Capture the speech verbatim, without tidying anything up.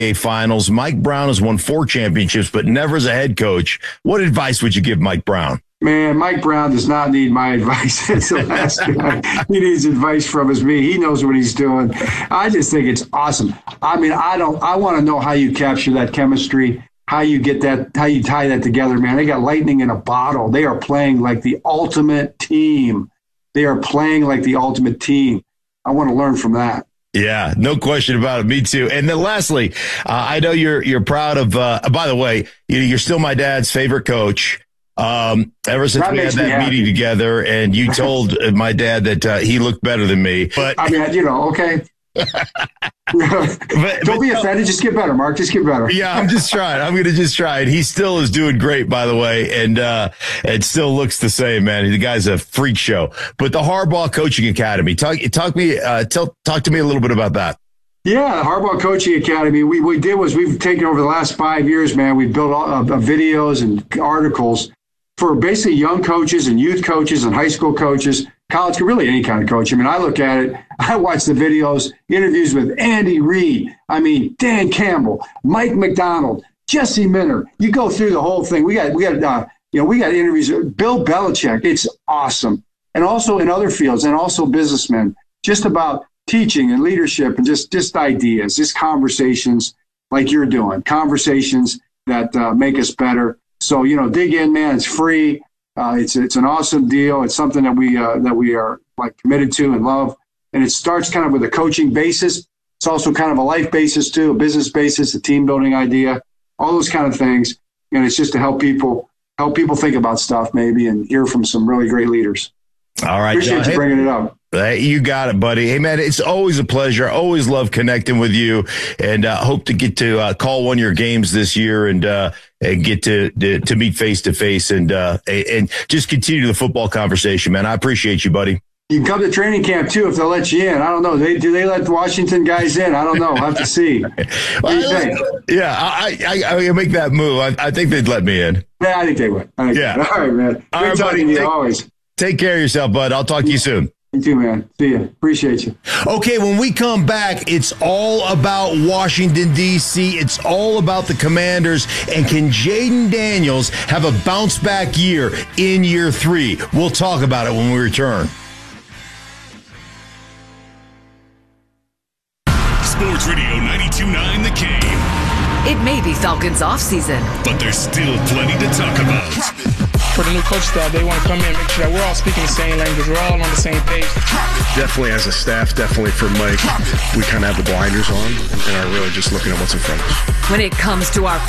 A Finals. Mike Brown has won four championships, but never as a head coach. What advice would you give Mike Brown? Man, Mike Brown does not need my advice. That's the last guy he needs advice from is me. He knows what he's doing. I just think it's awesome. I mean, I don't. I want to know how you capture that chemistry, how you get that, how you tie that together, man. They got lightning in a bottle. They are playing like the ultimate team. They are playing like the ultimate team. I want to learn from that. Yeah, no question about it. Me too. And then lastly, uh, I know you're you're proud of. Uh, by the way, you're still my dad's favorite coach. Um, ever since that we had that meeting together, and you told my dad that uh, he looked better than me. But I mean, you know, okay. but, Don't but, be offended. Just get better, Mark. Just get better. Yeah, I'm just trying. I'm going to just try it. He still is doing great, by the way, and uh, it still looks the same, man. The guy's a freak show. But the Harbaugh Coaching Academy, talk, talk me, uh, tell, talk to me a little bit about that. Yeah, the Harbaugh Coaching Academy. We we did was we've taken over the last five years, man. We've built all, uh, videos and articles for basically young coaches and youth coaches and high school coaches, college, really any kind of coach. I mean, I look at it, I watch the videos, interviews with Andy Reid, I mean, Dan Campbell, Mike McDonald, Jesse Minter. You go through the whole thing. We got, we got, uh, you know, we got interviews with Bill Belichick. It's awesome. And also in other fields and also businessmen, just about teaching and leadership and just, just ideas, just conversations like you're doing, conversations that uh, make us better. So, you know, dig in, man. It's free. Uh, it's it's an awesome deal. It's something that we uh, that we are like committed to and love. And it starts kind of with a coaching basis. It's also kind of a life basis too, a business basis, a team building idea, all those kind of things. And it's just to help people help people think about stuff maybe and hear from some really great leaders. All right, appreciate John, you hey, bringing it up. Hey, you got it, buddy. Hey, man, it's always a pleasure. I always love connecting with you, and uh, hope to get to uh, call one of your games this year and uh, and get to, to to meet face to face and uh, and just continue the football conversation, man. I appreciate you, buddy. You can come to training camp too if they'll let you in. I don't know. They do they let the Washington guys in? I don't know. We'll have to see. What do you think? Yeah, I I, I make that move. I, I think they'd let me in. Yeah, I think they would. Think yeah. All right, man. Good All right, talking buddy. to you Take, always. Take care of yourself, bud. I'll talk to you soon. You too, man. See you. Appreciate you. Okay, when we come back, it's all about Washington, D C It's all about the Commanders. And can Jayden Daniels have a bounce-back year in year three? We'll talk about it when we return. Sports Radio ninety-two point nine The Game. It may be Falcons offseason, but there's still plenty to talk about. For the new coach staff, they want to come in and make sure that we're all speaking the same language. We're all on the same page. Definitely as a staff, definitely for Mike, we kind of have the blinders on and are really just looking at what's in front of us. When it comes to our